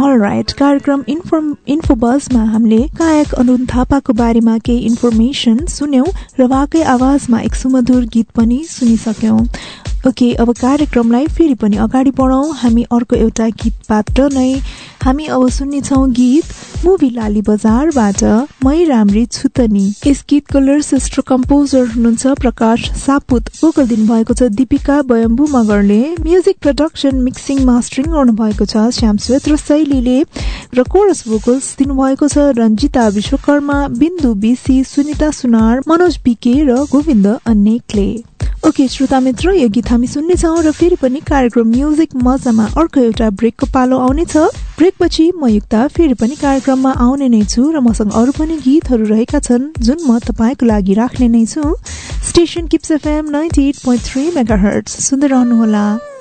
All right, कार्यक्रम इन्फोबजमा हामीले गायक अनुन थापाको बारेमा केही इन्फर्मेसन सुन्यौं र उहाँकै आवाजमा एक सुमधुर गीत पनि सुनिसक्यौं। ओके, अब कार्यक्रमलाई फेरि पनि अगाडि बढाउँ। हामी अर्को एउटा गीतबाट नै हामी अब सुन्नेछौँ गीत मुभी लाली बजारबाट मै राम्री छुतनी। यस गीतको लिरिसिस्ट र कम्पोजर हुनुहुन्छ प्रकाश सापुत। भोकल दिनुभएको छ दीपिका बयम्बु मगरले। म्युजिक प्रोडक्सन मिक्सिङ मास्टरिङ गर्नुभएको छ श्याम श्वेत र शैलीले र कोरस भोकल्स दिनुभएको छ रञ्जिता विश्वकर्मा, बिन्दु बीसी, सुनिता सुनार, मनोज बीके र गोविन्द अन्नेकले। ओके श्रोता मित्र, यो गीत हामी सुन्नेछौँ र फेरि पनि कार्यक्रम म्युजिक मजामा अर्को एउटा ब्रेकको पालो आउनेछ। ब्रेकपछि म युक्ता फेरि पनि कार्यक्रममा आउने नै छु र मसँग अरू पनि गीतहरू रहेका छन् जुन म तपाईँको लागि राख्ने नै छु। स्टेशन किप्स FM 98.3 मेगाहर्ट्ज सुन्दै रहनुहोला।